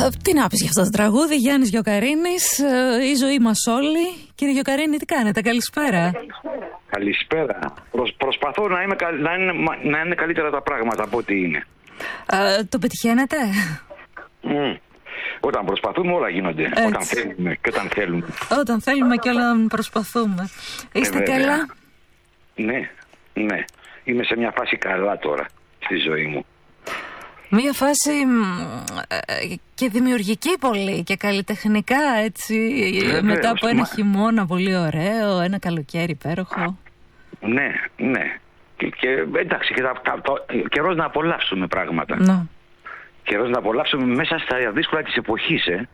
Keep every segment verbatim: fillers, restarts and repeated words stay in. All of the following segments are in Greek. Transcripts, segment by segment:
Τι να πεις για αυτό το τραγούδι, Γιάννης Γιοκαρίνης, ε, η ζωή μας όλοι. Κύριε Γιοκαρίνη, τι κάνετε, καλησπέρα. Καλησπέρα. Προσ, προσπαθώ να, είμαι, να, είναι, να είναι καλύτερα τα πράγματα από ό,τι είναι. Ε, το πετυχαίνετε? Mm. Όταν προσπαθούμε όλα γίνονται. Έτσι. Όταν θέλουμε και όταν θέλουμε. Όταν θέλουμε και όταν προσπαθούμε. Είστε ε, καλά? Ναι, ναι. Είμαι σε μια φάση καλά τώρα στη ζωή μου. Μια φάση ε, και δημιουργική πολύ και καλλιτεχνικά, έτσι, Βεβαίως, μετά από ένα μα... χειμώνα πολύ ωραίο, ένα καλοκαίρι υπέροχο. Ναι, ναι. Και, και εντάξει, και τα, τα, το, καιρός να απολαύσουμε πράγματα. Ναι. Καιρός να απολαύσουμε μέσα στα δύσκολα της εποχής, ε.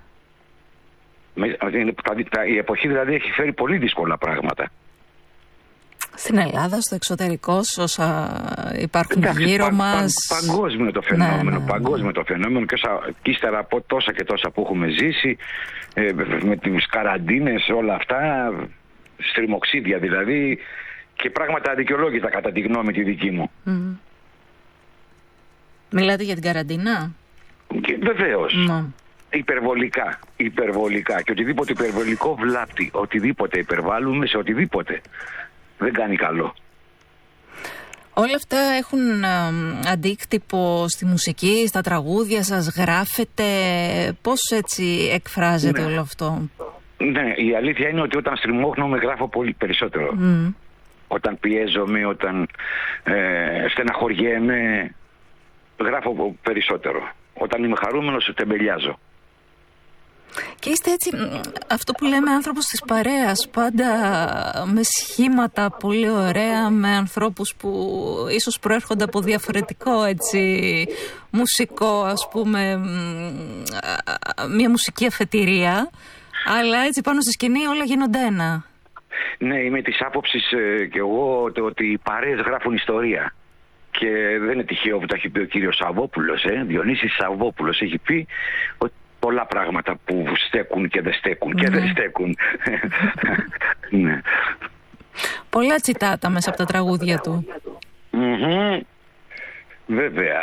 Η εποχή δηλαδή έχει φέρει πολύ δύσκολα πράγματα. Στην Ελλάδα, στο εξωτερικό, όσα υπάρχουν Εντάξει, γύρω πα, μας. Πα, παγκόσμιο το φαινόμενο, ναι, ναι, παγκόσμιο ναι. το φαινόμενο και, όσα, και ύστερα από τόσα και τόσα που έχουμε ζήσει, ε, με τις καραντίνες, όλα αυτά, στριμοξίδια δηλαδή, και πράγματα αδικαιολόγητα κατά τη γνώμη τη δική μου. Mm. Μιλάτε για την καραντίνα? Και, βεβαίως. Mm. Υπερβολικά, υπερβολικά και οτιδήποτε υπερβολικό βλάπτει, οτιδήποτε υπερβάλλουμε σε οτιδήποτε. Δεν κάνει καλό. Όλα αυτά έχουν α, αντίκτυπο στη μουσική, στα τραγούδια σας, γράφετε, πώς έτσι εκφράζεται ναι. όλο αυτό? Ναι, η αλήθεια είναι ότι όταν στριμώχνομαι γράφω πολύ περισσότερο. Mm. Όταν πιέζομαι, όταν ε, στεναχωριέμαι, γράφω περισσότερο. Όταν είμαι χαρούμενος, τεμπελιάζω. Και είστε έτσι, αυτό που λέμε, άνθρωπος της παρέας, πάντα με σχήματα πολύ ωραία, με ανθρώπους που ίσως προέρχονται από διαφορετικό έτσι μουσικό, ας πούμε, μια μουσική αφετηρία, αλλά έτσι πάνω στη σκηνή όλα γίνονται ένα. Ναι, είμαι της άποψης ε, και εγώ ότι οι παρέες γράφουν ιστορία. Και δεν είναι τυχαίο που το έχει πει ο κύριος Σαββόπουλος, ε, Διονύσης Σαββόπουλος, έχει πει ότι πολλά πράγματα που στέκουν και δεν στέκουν mm. και δεν στέκουν. Ναι. Πολλά τσιτάτα μέσα από τα τραγούδια του. Mm-hmm. Βέβαια.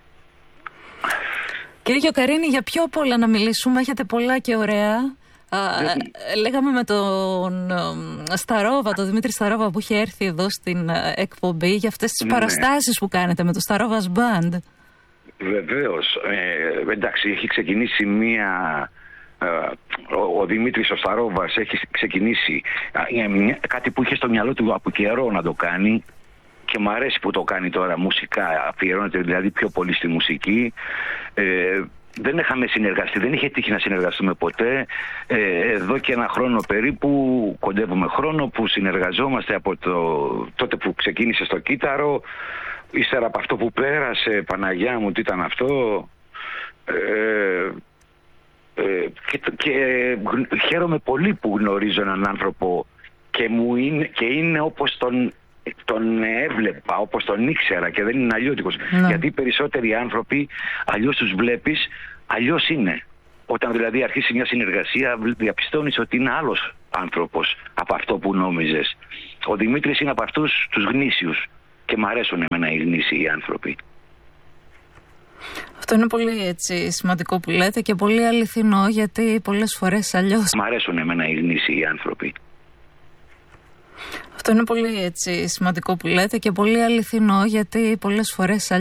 Κύριε Γιοκαρίνη, για πιο πολλά να μιλήσουμε, έχετε πολλά και ωραία. Α, λέγαμε με τον Σταρόβα, τον Δημήτρη Σταρόβα που είχε έρθει εδώ στην εκπομπή, για αυτές τις ναι. παραστάσεις που κάνετε με το Σταρόβας Μπαντ. Βεβαίως, ε, εντάξει, έχει ξεκινήσει μία, ε, ο, ο Δημήτρης ο Σταρόβας έχει ξεκινήσει ε, μια, κάτι που είχε στο μυαλό του από καιρό να το κάνει και μου αρέσει που το κάνει τώρα μουσικά, αφιερώνεται δηλαδή πιο πολύ στη μουσική. ε, Δεν είχαμε συνεργαστεί, δεν είχε τύχει να συνεργαστούμε ποτέ. Ε, εδώ και ένα χρόνο περίπου, κοντεύουμε χρόνο που συνεργαζόμαστε από το, τότε που ξεκίνησε στο κύτταρο. Ύστερα από αυτό που πέρασε, Παναγιά μου, τι ήταν αυτό. Ε, ε, και, και χαίρομαι πολύ που γνωρίζω έναν άνθρωπο και, μου είναι, και είναι όπως τον, τον έβλεπα, όπως τον ήξερα και δεν είναι αλλιώτικος. Ναι. Γιατί οι περισσότεροι άνθρωποι αλλιώς τους βλέπεις, αλλιώς είναι. Όταν δηλαδή αρχίσει μια συνεργασία, διαπιστώνεις ότι είναι άλλος άνθρωπος από αυτό που νόμιζες. Ο Δημήτρης είναι από αυτούς τους γνήσιους και μ' αρέσουν εμένα οι γνήσιοι άνθρωποι. Αυτό είναι πολύ έτσι σημαντικό που λέτε και πολύ αληθινό, γιατί πολλές φορές αλλιώς. Μ' αρέσουν εμένα οι γνήσιοι άνθρωποι. Αυτό είναι πολύ έτσι σημαντικό που λέτε και πολύ αληθινό, γιατί πολλές φορές αλλιώς.